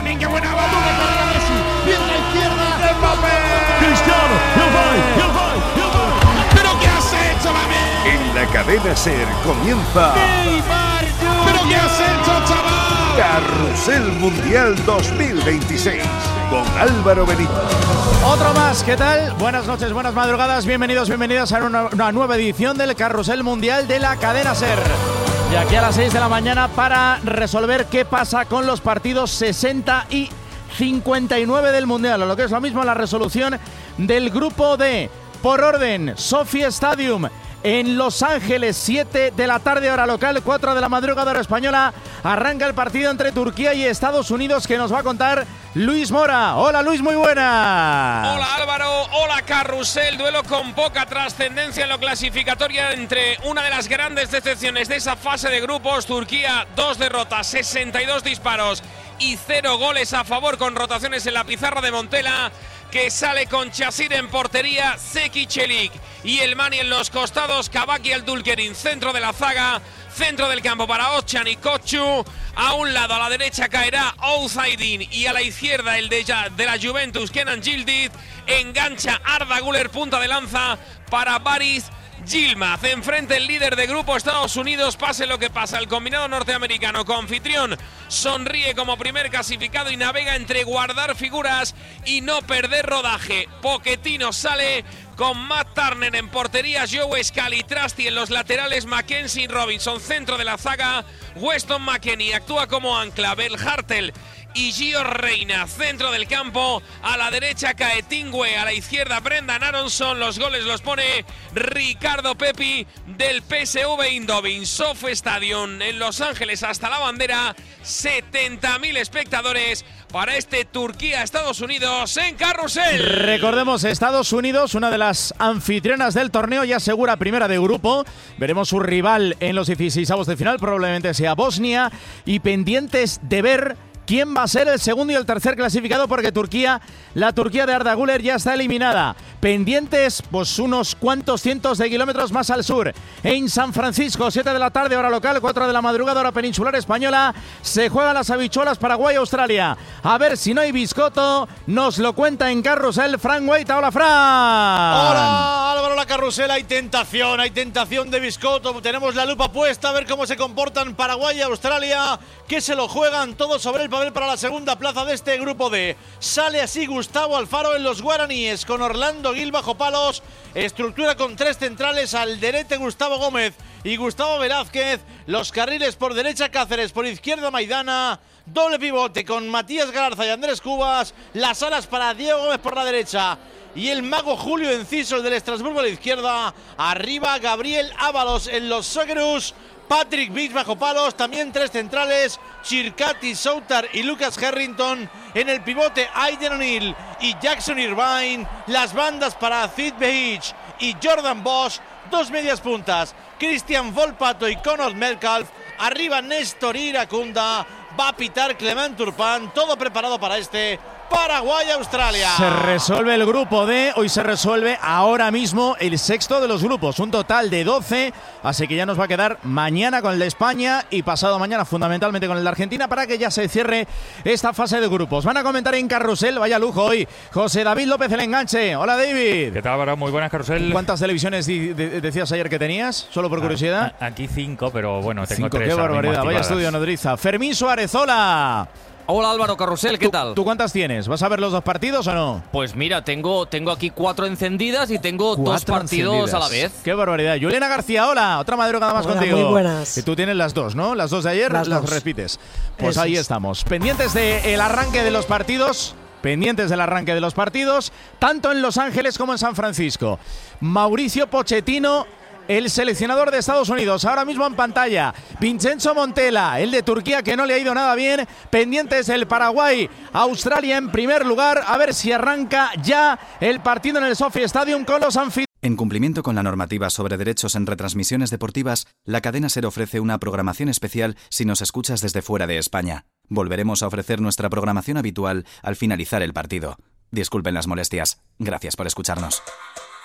Sterling, qué buena bola. Messi, pierna izquierda, Mbappé. Cristiano, ¿Pero qué has hecho, mami? En la cadena SER comienza ¿Pero qué has hecho, chaval? Carrusel Mundial 2026 con Álvaro Benito. Otro más, ¿qué tal? Buenas noches, buenas madrugadas, bienvenidos, bienvenidas a una nueva edición del Carrusel Mundial de la cadena SER. Y aquí a las 6 de la mañana para resolver qué pasa con los partidos 60 y 59 del Mundial, o lo que es lo mismo la resolución del grupo D. Por orden, Sophie Stadium en Los Ángeles, 7 de la tarde hora local, 4 de la madrugada hora española, arranca el partido entre Turquía y Estados Unidos que nos va a contar Luis Mora. Hola Luis, muy buena. Hola Álvaro, hola Carrusel, duelo con poca trascendencia en lo clasificatorio entre una de las grandes decepciones de esa fase de grupos, Turquía, 2 derrotas, 62 disparos y 0 goles a favor con rotaciones en la pizarra de Montella, que sale con Chasir en portería, Zeki Çelik y el Mani en los costados, Kabak y el Dulkerin, centro de la zaga, centro del campo para Ochan y Kochu, a un lado a la derecha caerá Oğuz y a la izquierda el de la Juventus, Kenan Yildiz, engancha Arda Güler, punta de lanza para Baris Yilmaz. Enfrente el líder de grupo Estados Unidos, pase lo que pasa. El combinado norteamericano coanfitrión sonríe como primer clasificado y navega entre guardar figuras y no perder rodaje. Pochettino sale con Matt Turner en portería, Joe Scalitrasti en los laterales, Mackenzie y Robinson, centro de la zaga, Weston McKennie actúa como ancla, Bel Hartel y Gio Reyna, centro del campo, a la derecha cae Tingwe, a la izquierda Brendan Aronson, los goles los pone Ricardo Pepi del PSV Eindhoven. Sophie Stadium en Los Ángeles hasta la bandera, 70.000 espectadores para este Turquía-Estados Unidos en Carrusel. Recordemos, Estados Unidos, una de las anfitrionas del torneo, ya asegura primera de grupo. Veremos su rival en los 16avos de final, probablemente sea Bosnia, y pendientes de ver quién va a ser el segundo y el tercer clasificado, porque la Turquía de Arda Güler ya está eliminada. Pendientes, pues unos cuantos cientos de kilómetros más al sur. En San Francisco, 7 de la tarde, hora local, 4 de la madrugada, hora peninsular española, se juegan las habichuelas Paraguay-Australia. A ver si no hay biscoto, nos lo cuenta en Carrusel Fran Guaita. Hola, Fran. Hola Álvaro, la Carrusel, hay tentación de biscoto. Tenemos la lupa puesta a ver cómo se comportan Paraguay y Australia, que se lo juegan todo sobre el papel para la segunda plaza de este grupo D. Sale así Gustavo Alfaro en los guaraníes, con Orlando Gil bajo palos, estructura con 3 centrales, Alderete, Gustavo Gómez y Gustavo Velázquez, los carriles por derecha Cáceres, por izquierda Maidana, doble pivote con Matías Galarza y Andrés Cubas, las alas para Diego Gómez por la derecha y el mago Julio Encisos del Estrasburgo a la izquierda, arriba Gabriel Ábalos en los Socceroos, Patrick Beach bajo palos, también 3 centrales, Chircati, Soutar y Lucas Harrington, en el pivote Aiden O'Neill y Jackson Irvine, las bandas para Sid Beach y Jordan Bosch, 2 medias puntas, Christian Volpato y Conor Metcalf, arriba Néstor Iracunda, va a pitar Clement Turpin, todo preparado para este Paraguay-Australia. Se resuelve el grupo D, hoy se resuelve ahora mismo el sexto de los grupos, un total de 12, así que ya nos va a quedar mañana con el de España y pasado mañana fundamentalmente con el de Argentina para que ya se cierre esta fase de grupos. Van a comentar en Carrusel, vaya lujo hoy, José David López el enganche. Hola David. ¿Qué tal, Álvaro? Muy buenas, Carrusel. ¿Cuántas televisiones decías ayer que tenías? Solo por curiosidad. Aquí 5, pero bueno, tengo 5, 3. qué barbaridad, vaya estudio nodriza. Fermín Suárez, hola. Hola Álvaro, Carrusel, ¿qué tal? ¿Tú cuántas tienes? ¿Vas a ver los 2 partidos o no? Pues mira, tengo aquí 4 encendidas y tengo 2 partidos encendidas a la vez. ¡Qué barbaridad! Juliana García, hola, otra madrugada más contigo. Muy buenas. Que tú tienes las 2, ¿no? Las 2 de ayer, las repites. Pues eso ahí estamos. Pendientes del arranque de los partidos. Tanto en Los Ángeles como en San Francisco. Mauricio Pochettino, el seleccionador de Estados Unidos, ahora mismo en pantalla. Vincenzo Montella, el de Turquía, que no le ha ido nada bien. Pendientes el Paraguay, Australia en primer lugar. A ver si arranca ya el partido en el Sophie Stadium con los anfitriones. En cumplimiento con la normativa sobre derechos en retransmisiones deportivas, la cadena SER ofrece una programación especial si nos escuchas desde fuera de España. Volveremos a ofrecer nuestra programación habitual al finalizar el partido. Disculpen las molestias. Gracias por escucharnos.